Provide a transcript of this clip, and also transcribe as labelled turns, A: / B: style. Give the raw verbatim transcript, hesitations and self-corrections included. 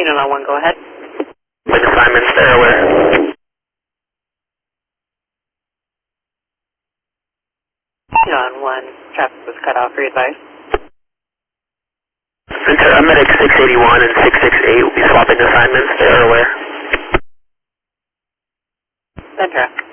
A: Unit on one, go ahead.
B: With assignments there, where?
A: Unit on one, traffic was cut off, re-advise.
B: Uh, medic six eighty-one and six sixty-eight will be swapping assignments there, where?
A: Ventura.